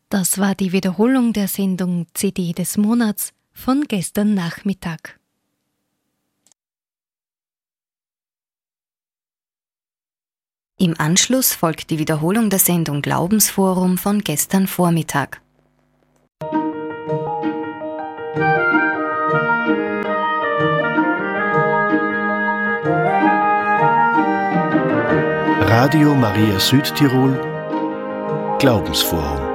Das war die Wiederholung der Sendung CD des Monats von gestern Nachmittag. Im Anschluss folgt die Wiederholung der Sendung Glaubensforum von gestern Vormittag. Radio Maria Südtirol Glaubensforum.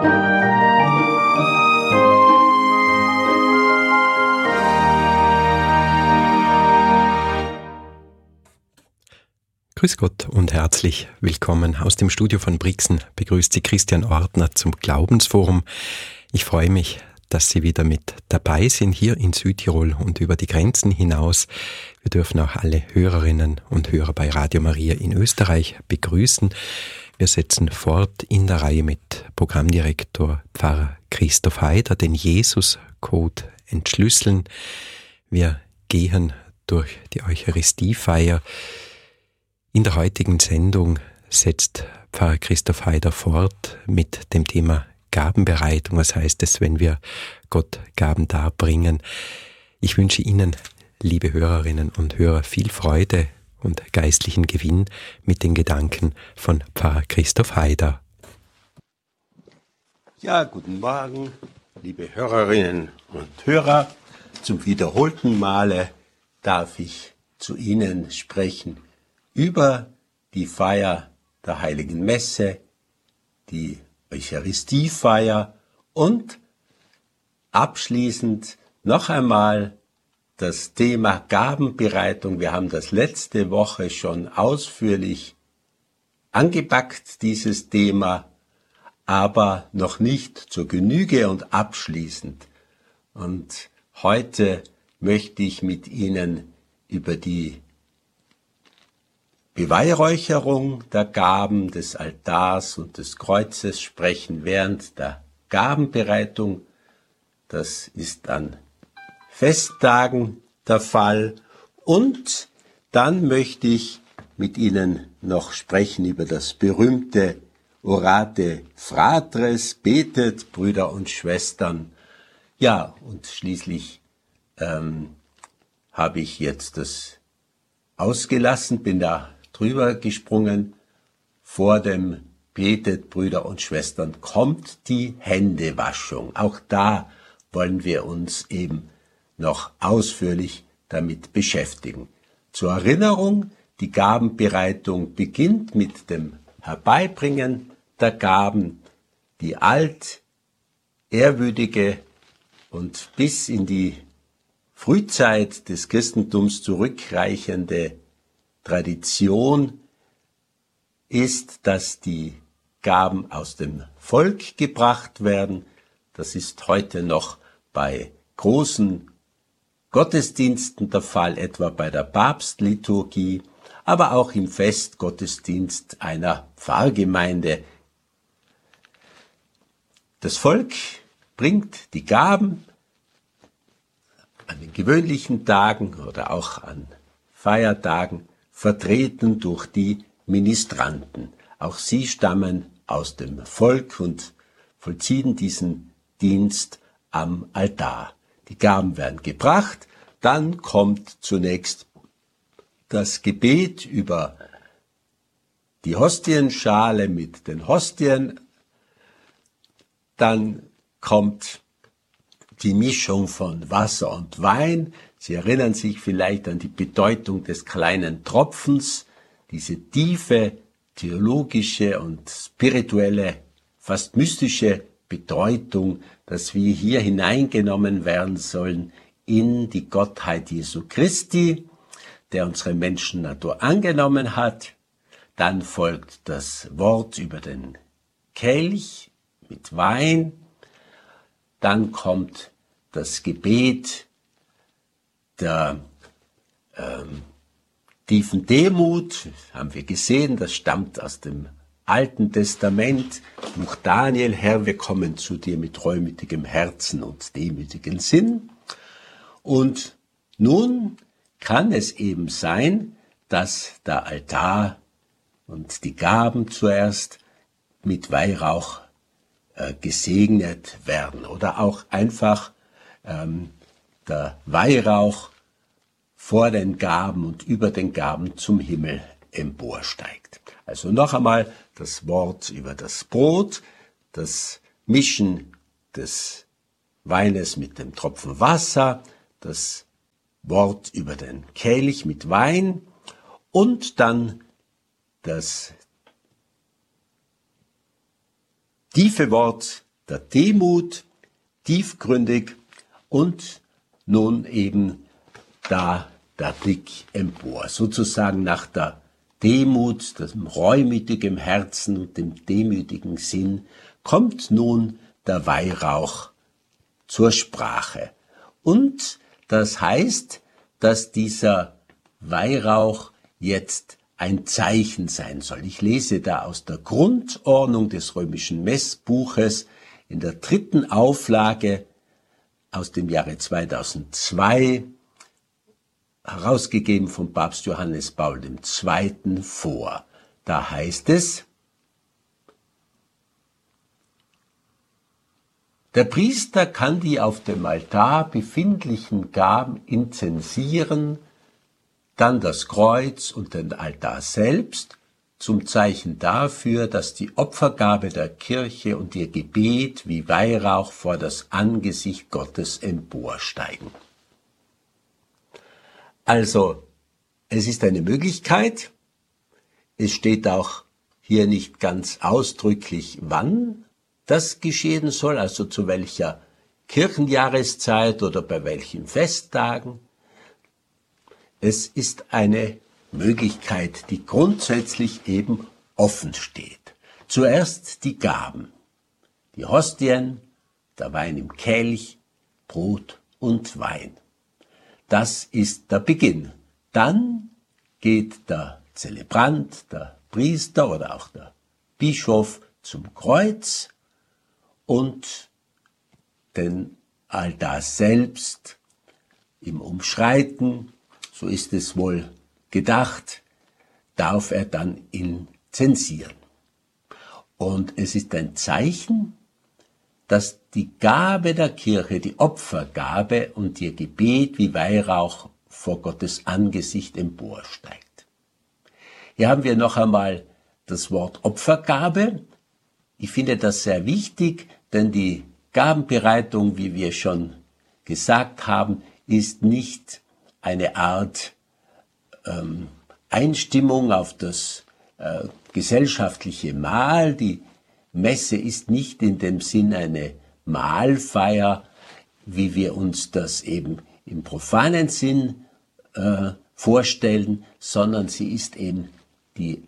Grüß Gott und herzlich willkommen. Aus dem Studio von Brixen begrüßt Sie Christian Ortner zum Glaubensforum. Ich freue mich, dass Sie wieder mit dabei sind hier in Südtirol und über die Grenzen hinaus. Wir dürfen auch alle Hörerinnen und Hörer bei Radio Maria in Österreich begrüßen. Wir setzen fort in der Reihe mit Programmdirektor Pfarrer Christoph Haider, den Jesus-Code entschlüsseln. Wir gehen durch die Eucharistiefeier. In der heutigen Sendung setzt Pfarrer Christoph Haider fort mit dem Thema Gabenbereitung. Was heißt es, wenn wir Gott Gaben darbringen? Ich wünsche Ihnen, liebe Hörerinnen und Hörer, viel Freude und geistlichen Gewinn mit den Gedanken von Pfarrer Christoph Haider. Ja, guten Morgen, liebe Hörerinnen und Hörer. Zum wiederholten Male darf ich zu Ihnen sprechen über die Feier der Heiligen Messe, die Eucharistiefeier und abschließend noch einmal das Thema Gabenbereitung. Wir haben das letzte Woche schon ausführlich angepackt, dieses Thema, aber noch nicht zur Genüge und abschließend. Und heute möchte ich mit Ihnen über die Beweihräucherung der Gaben des Altars und des Kreuzes sprechen während der Gabenbereitung. Das ist an Festtagen der Fall. Und dann möchte ich mit Ihnen noch sprechen über das berühmte Orate Fratres, betet, Brüder und Schwestern. Ja, und schließlich habe ich jetzt das ausgelassen, bin da drüber gesprungen. Vor dem Betet, Brüder und Schwestern, kommt die Händewaschung. Auch da wollen wir uns eben noch ausführlich damit beschäftigen. Zur Erinnerung, die Gabenbereitung beginnt mit dem Herbeibringen der Gaben, die altehrwürdige und bis in die Frühzeit des Christentums zurückreichende Tradition ist, dass die Gaben aus dem Volk gebracht werden. Das ist heute noch bei großen Gottesdiensten der Fall, etwa bei der Papstliturgie, aber auch im Festgottesdienst einer Pfarrgemeinde. Das Volk bringt die Gaben an den gewöhnlichen Tagen oder auch an Feiertagen, vertreten durch die Ministranten. Auch sie stammen aus dem Volk und vollziehen diesen Dienst am Altar. Die Gaben werden gebracht, dann kommt zunächst das Gebet über die Hostienschale mit den Hostien, dann kommt die Mischung von Wasser und Wein. Sie erinnern sich vielleicht an die Bedeutung des kleinen Tropfens, diese tiefe theologische und spirituelle, fast mystische Bedeutung, dass wir hier hineingenommen werden sollen in die Gottheit Jesu Christi, der unsere Menschennatur angenommen hat. Dann folgt das Wort über den Kelch mit Wein. Dann kommt das Gebet der tiefen Demut, haben wir gesehen, das stammt aus dem Alten Testament, Buch Daniel, Herr, wir kommen zu dir mit reumütigem Herzen und demütigem Sinn. Und nun kann es eben sein, dass der Altar und die Gaben zuerst mit Weihrauch gesegnet werden. Oder auch einfach der Weihrauch vor den Gaben und über den Gaben zum Himmel emporsteigt. Also noch einmal das Wort über das Brot, das Mischen des Weines mit dem Tropfen Wasser, das Wort über den Kelch mit Wein und dann das tiefe Wort der Demut, tiefgründig und nun eben da der Blick empor, sozusagen nach der Demut, dem reumütigen Herzen und dem demütigen Sinn, kommt nun der Weihrauch zur Sprache. Und das heißt, dass dieser Weihrauch jetzt ein Zeichen sein soll. Ich lese da aus der Grundordnung des römischen Messbuches in der 3. Auflage aus dem Jahre 2002, herausgegeben von Papst Johannes Paul II. Vor. Da heißt es: Der Priester kann die auf dem Altar befindlichen Gaben inzensieren, dann das Kreuz und den Altar selbst, zum Zeichen dafür, dass die Opfergabe der Kirche und ihr Gebet wie Weihrauch vor das Angesicht Gottes emporsteigen. Also, es ist eine Möglichkeit, es steht auch hier nicht ganz ausdrücklich, wann das geschehen soll, also zu welcher Kirchenjahreszeit oder bei welchen Festtagen. Es ist eine Möglichkeit, die grundsätzlich eben offen steht. Zuerst die Gaben, die Hostien, der Wein im Kelch, Brot und Wein. Das ist der Beginn. Dann geht der Zelebrant, der Priester oder auch der Bischof zum Kreuz und den Altar selbst im Umschreiten, so ist es wohl gedacht, darf er dann inzensieren. Und es ist ein Zeichen, dass die Gabe der Kirche, die Opfergabe und ihr Gebet wie Weihrauch vor Gottes Angesicht emporsteigt. Hier haben wir noch einmal das Wort Opfergabe. Ich finde das sehr wichtig, denn die Gabenbereitung, wie wir schon gesagt haben, ist nicht eine Art Einstimmung auf das gesellschaftliche Mahl. Die Messe ist nicht in dem Sinn eine Mahlfeier, wie wir uns das eben im profanen Sinn vorstellen, sondern sie ist eben die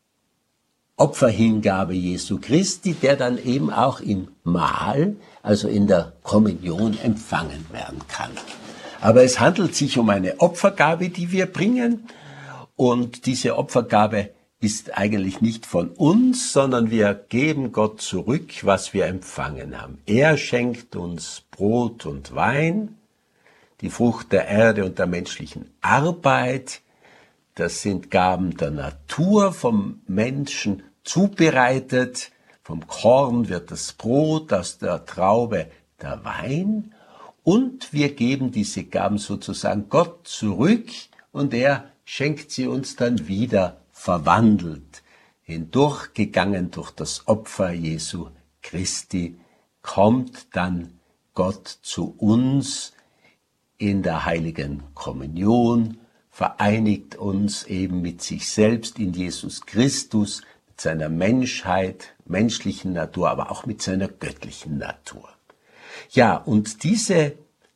Opferhingabe Jesu Christi, der dann eben auch im Mahl, also in der Kommunion, empfangen werden kann. Aber es handelt sich um eine Opfergabe, die wir bringen, und diese Opfergabe ist eigentlich nicht von uns, sondern wir geben Gott zurück, was wir empfangen haben. Er schenkt uns Brot und Wein, die Frucht der Erde und der menschlichen Arbeit. Das sind Gaben der Natur, vom Menschen zubereitet. Vom Korn wird das Brot, aus der Traube der Wein. Und wir geben diese Gaben sozusagen Gott zurück und er schenkt sie uns dann wieder verwandelt. Hindurchgegangen durch das Opfer Jesu Christi kommt dann Gott zu uns in der heiligen Kommunion, vereinigt uns eben mit sich selbst in Jesus Christus, mit seiner Menschheit, menschlichen Natur, aber auch mit seiner göttlichen Natur. Ja, und diese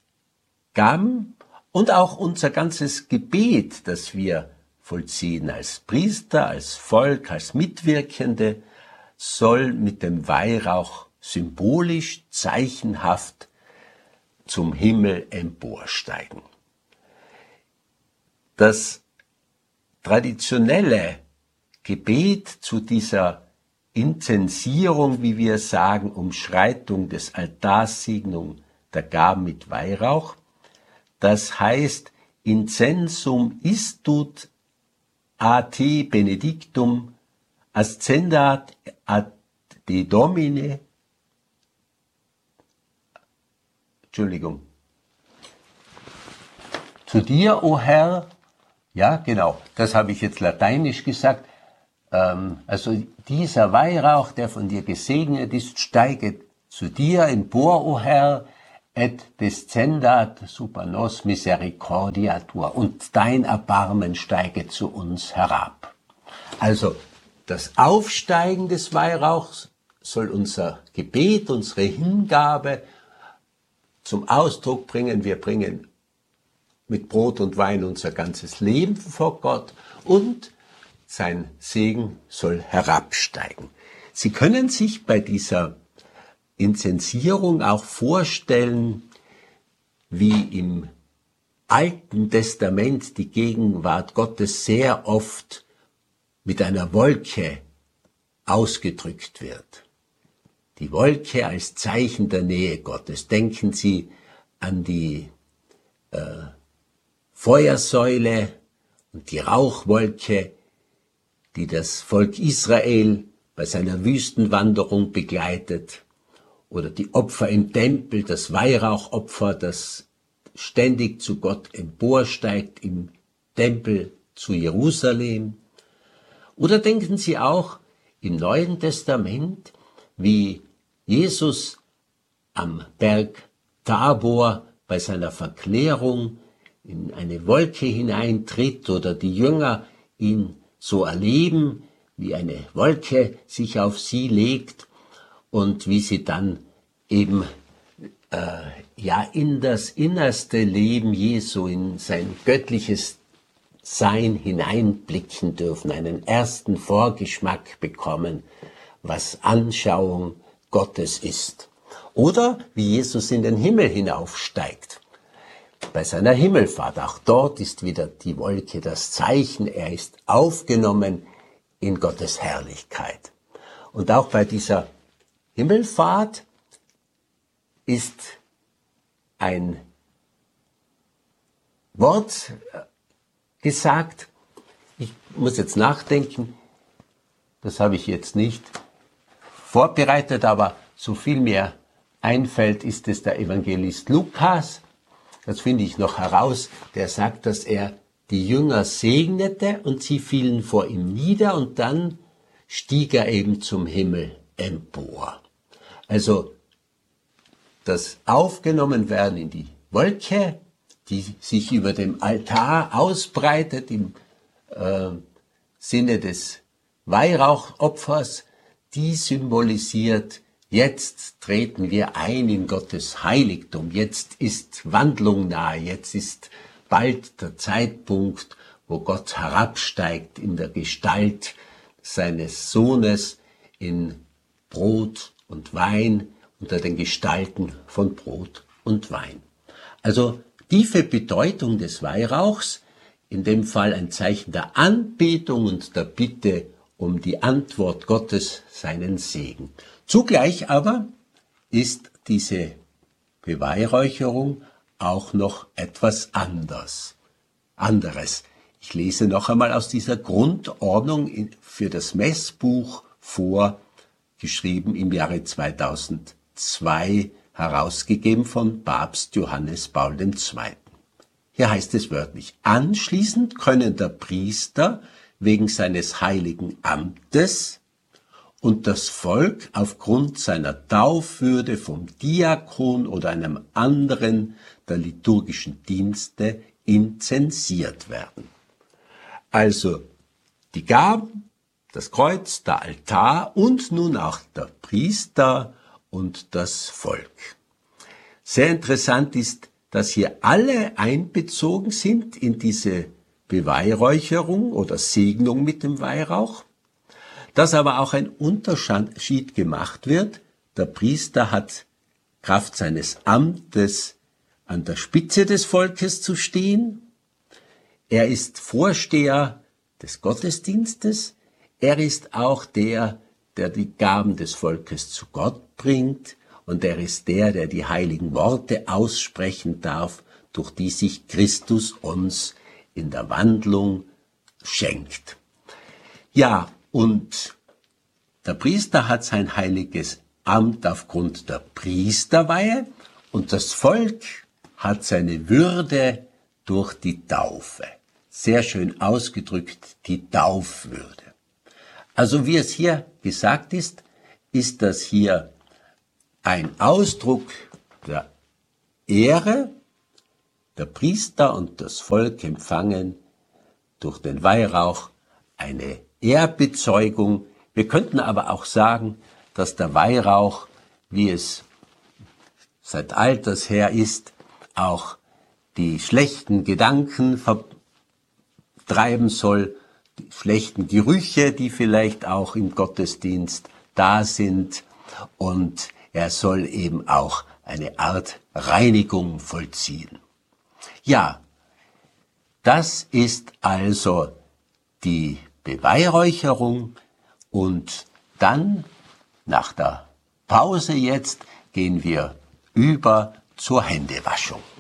Gaben und auch unser ganzes Gebet, das wir vollziehen als Priester, als Volk, als Mitwirkende, soll mit dem Weihrauch symbolisch, zeichenhaft zum Himmel emporsteigen. Das traditionelle Gebet zu dieser Inzensierung, wie wir sagen, Umschreitung des Altars, Segnung der Gaben mit Weihrauch, das heißt Incensum istut a te benedictum ascendat ad de Domine Entschuldigung. Zu dir, o Herr, ja genau, das habe ich jetzt lateinisch gesagt, also dieser Weihrauch, der von dir gesegnet ist, steige zu dir empor, o Herr, et descendat super nos misericordia tua, und dein Erbarmen steige zu uns herab. Also das Aufsteigen des Weihrauchs soll unser Gebet, unsere Hingabe zum Ausdruck bringen. Wir bringen mit Brot und Wein unser ganzes Leben vor Gott und sein Segen soll herabsteigen. Sie können sich bei dieser Inzensierung auch vorstellen, wie im Alten Testament die Gegenwart Gottes sehr oft mit einer Wolke ausgedrückt wird. Die Wolke als Zeichen der Nähe Gottes. Denken Sie an die Feuersäule und die Rauchwolke, die das Volk Israel bei seiner Wüstenwanderung begleitet, oder die Opfer im Tempel, das Weihrauchopfer, das ständig zu Gott emporsteigt im Tempel zu Jerusalem. Oder denken Sie auch im Neuen Testament, wie Jesus am Berg Tabor bei seiner Verklärung in eine Wolke hineintritt oder die Jünger ihn so erleben, wie eine Wolke sich auf sie legt und wie sie dann eben in das innerste Leben Jesu, in sein göttliches Sein hineinblicken dürfen, einen ersten Vorgeschmack bekommen, was Anschauung Gottes ist. Oder wie Jesus in den Himmel hinaufsteigt. Bei seiner Himmelfahrt, auch dort ist wieder die Wolke das Zeichen, er ist aufgenommen in Gottes Herrlichkeit. Und auch bei dieser Himmelfahrt ist ein Wort gesagt, ich muss jetzt nachdenken, das habe ich jetzt nicht vorbereitet, aber so viel mir einfällt, ist es der Evangelist Lukas, das finde ich noch heraus, der sagt, dass er die Jünger segnete und sie fielen vor ihm nieder und dann stieg er eben zum Himmel empor. Also das Aufgenommenwerden in die Wolke, die sich über dem Altar ausbreitet im Sinne des Weihrauchopfers, die symbolisiert, jetzt treten wir ein in Gottes Heiligtum, jetzt ist Wandlung nahe, jetzt ist bald der Zeitpunkt, wo Gott herabsteigt in der Gestalt seines Sohnes in Brot und Wein, unter den Gestalten von Brot und Wein. Also tiefe Bedeutung des Weihrauchs, in dem Fall ein Zeichen der Anbetung und der Bitte um die Antwort Gottes, seinen Segen. Zugleich aber ist diese Beweihräucherung auch noch etwas anderes. Ich lese noch einmal aus dieser Grundordnung für das Messbuch vor, geschrieben im Jahre 2002, herausgegeben von Papst Johannes Paul II. Hier heißt es wörtlich: Anschließend können der Priester wegen seines heiligen Amtes und das Volk aufgrund seiner Taufwürde vom Diakon oder einem anderen der liturgischen Dienste inzensiert werden. Also die Gaben, das Kreuz, der Altar und nun auch der Priester und das Volk. Sehr interessant ist, dass hier alle einbezogen sind in diese Beweihräucherung oder Segnung mit dem Weihrauch, dass aber auch ein Unterschied gemacht wird. Der Priester hat Kraft seines Amtes an der Spitze des Volkes zu stehen. Er ist Vorsteher des Gottesdienstes. Er ist auch der, der die Gaben des Volkes zu Gott bringt. Und er ist der, der die heiligen Worte aussprechen darf, durch die sich Christus uns in der Wandlung schenkt. Ja, und der Priester hat sein heiliges Amt aufgrund der Priesterweihe Und das Volk hat seine Würde durch die Taufe. Sehr schön ausgedrückt, die Taufwürde. Also wie es hier gesagt ist, ist das hier ein Ausdruck der Ehre. Der Priester und das Volk empfangen durch den Weihrauch eine Ehrbezeugung. Wir könnten aber auch sagen, dass der Weihrauch, wie es seit alters her ist, auch die schlechten Gedanken vertreiben soll, die schlechten Gerüche, die vielleicht auch im Gottesdienst da sind, und er soll eben auch eine Art Reinigung vollziehen. Ja, das ist also die Beweihräucherung, und dann, nach der Pause jetzt, gehen wir über zur Händewaschung.